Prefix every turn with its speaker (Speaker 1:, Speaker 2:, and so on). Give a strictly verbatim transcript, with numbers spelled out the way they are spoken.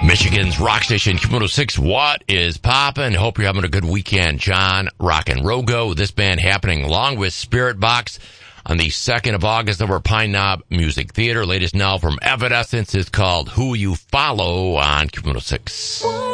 Speaker 1: Michigan's rock station, Q one oh six, what is poppin'? Hope you're having a good weekend. John Rock and Rogo, this band happening along with Spirit Box on the second of August over Pine Knob Music Theater. Latest now from Evanescence is called Who You Follow on Q one oh six.